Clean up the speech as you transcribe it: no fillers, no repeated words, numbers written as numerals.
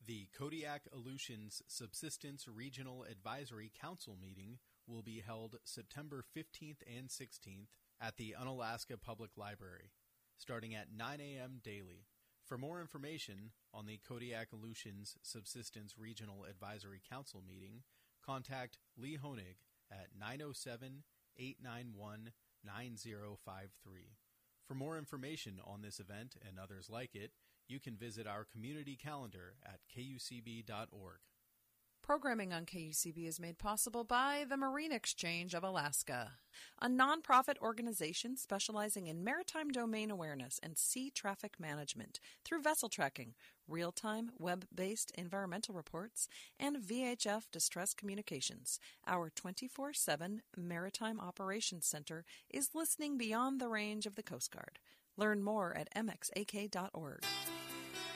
The Kodiak Aleutians Subsistence Regional Advisory Council meeting will be held September 15th and 16th at the Unalaska Public Library, starting at 9 a.m. daily. For more information on the Kodiak Aleutians Subsistence Regional Advisory Council meeting, contact Lee Honig at 907-891-9053. For more information on this event and others like it, you can visit our community calendar at kucb.org. Programming on KUCB is made possible by the Marine Exchange of Alaska, a nonprofit organization specializing in maritime domain awareness and sea traffic management through vessel tracking, real-time web-based environmental reports, and VHF distress communications. Our 24/7 Maritime Operations Center is listening beyond the range of the Coast Guard. Learn more at mxak.org.